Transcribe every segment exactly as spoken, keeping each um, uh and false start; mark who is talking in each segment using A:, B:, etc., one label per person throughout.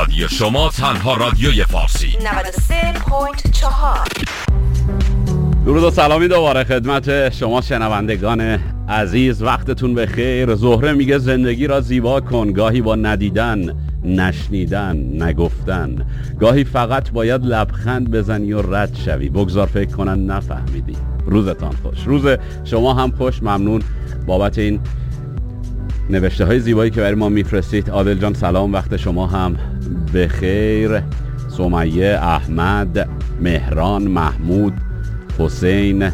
A: رادیو شما، تنها رادیوی فارسی.
B: نود و سه ممیز چهار.
C: درود و سلامی دوباره خدمت شما شنوندگان عزیز، وقتتون بخیر. زهره میگه زندگی را زیبا کن، گاهی با ندیدن، نشنیدن، نگفتن، گاهی فقط باید لبخند بزنی و رد شوی، بگذار فکر کنن نفهمیدی. روزتان خوش، روز شما هم خوش. ممنون بابت این نوشته های زیبایی که برای ما میفرستید. عادل جان سلام، وقت شما هم بخیر. سمیه، احمد، مهران، محمود، حسین،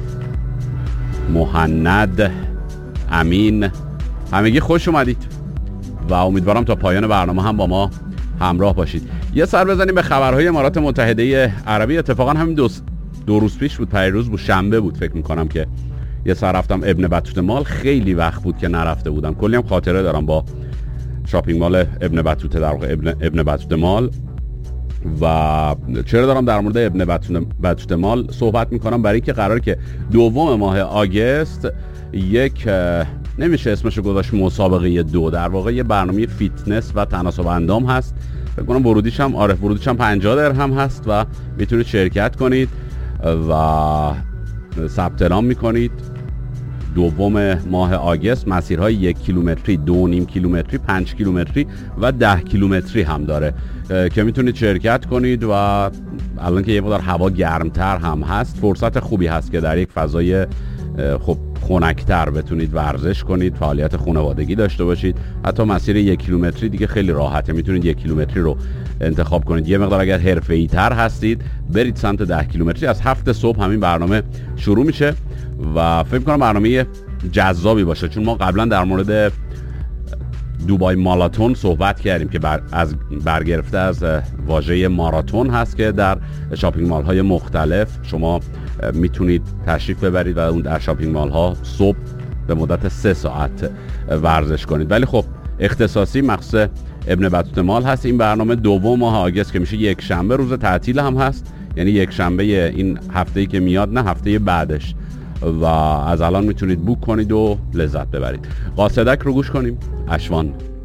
C: مهند، امین، همگی خوش اومدید و امیدوارم تا پایان برنامه هم با ما همراه باشید. یه سر بزنیم به خبرهای امارات متحده عربی. اتفاقا همین دو, دو روز پیش بود، پیروز بود، شنبه بود فکر میکنم که یه سر رفتم ابن بطوطه مال. خیلی وقت بود که نرفته بودم، کلی هم خاطره دارم با شاپینگ مال ابن بطوطه، در واقع ابن, ابن بطوطه مال. و چرا دارم در مورد ابن بطوطه مال صحبت میکنم؟ برای اینکه قراره که دوم ماه آگست یک، نمیشه اسمشو گذاشت مسابقه دو، در واقع یه برنامه فیتنس و تناسب اندام هست. فکر کنم ورودیش هم آره ورودیش هم پنجاه درهم هست و میتونید شرکت کنید و ثبت نام میکنید. دوم ماه آگست مسیرهای یک کیلومتری، دو نیم کیلومتری، پنج کیلومتری و ده کیلومتری هم داره که میتونید شرکت کنید و الان که یه مقدار هوا گرمتر هم هست، فرصت خوبی هست که در یک فضای خب خنک‌تر بتونید ورزش کنید، فعالیت خانوادگی داشته باشید. حتی مسیر یک کیلومتری دیگه خیلی راحته، میتونید یک کیلومتری رو انتخاب کنید. یه مقدار اگر حرفه‌ای تر هستید برید سمت ده کیلومتری. از هفت صبح همین برنامه شروع میشه و فکر کنم برنامه جذابی باشه، چون ما قبلا در مورد دوبای ماراتون صحبت کردیم که بر از برگرفته از واژه ماراتون هست که در شاپینگ مال های مختلف شما میتونید تشریف ببرید و اون در شاپینگ مال ها صبح به مدت سه ساعت ورزش کنید. ولی خب اختصاصی مخصوص ابن بطوطه مال هست این برنامه. دوم ماه آگست که میشه یک شنبه، روز تعطیل هم هست، یعنی یک شنبه این هفته‌ای که میاد، نه هفته بعدش، و از الان میتونید بوک کنید و لذت ببرید. قاصدک رو گوش کنیم. اشوان.